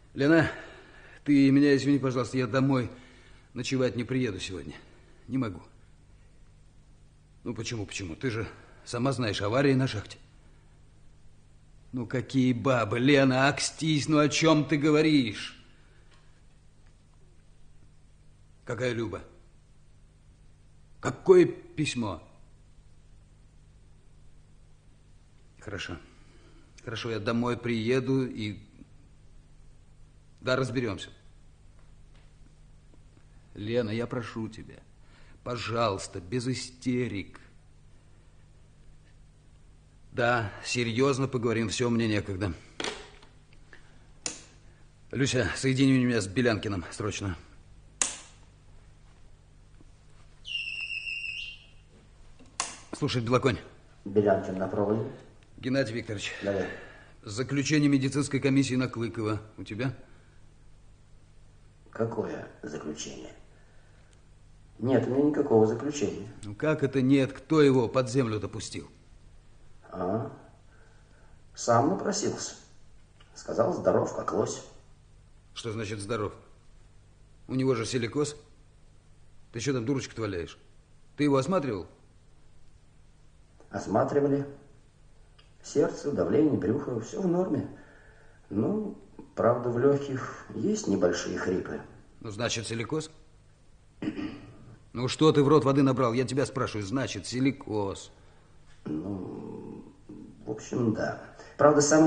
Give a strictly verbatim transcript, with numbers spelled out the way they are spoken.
Лена, ты меня извини, пожалуйста, я домой ночевать не приеду сегодня. Не могу. Ну, почему, почему? Ты же сама знаешь, авария на шахте. Ну, какие бабы, Лена, акстись, ну о чем ты говоришь? Какая Люба? Какое письмо? Хорошо. Хорошо, я домой приеду и... Да, разберемся. Лена, я прошу тебя, пожалуйста, без истерик. Да, серьезно поговорим, все, мне некогда. Люся, соедини меня с Белянкиным срочно. Слушай, Белоконь. Белянкин на проводе. Геннадий Викторович. Давай. Заключение медицинской комиссии на Клыкова у тебя? Какое заключение? Нет, у меня никакого заключения. Ну как это нет? Кто его под землю допустил? А, сам напросился. Сказал, здоров, как лось. Что значит здоров? У него же силикоз. Ты что там дурочку-то валяешь? Ты его осматривал? Осматривали. Сердце, давление, брюхо, все в норме. Ну, правда, в легких есть небольшие хрипы. Ну, значит, силикоз? Ну, что ты в рот воды набрал? Я тебя спрашиваю, значит, силикоз. Ну, в общем, да. Правда, самый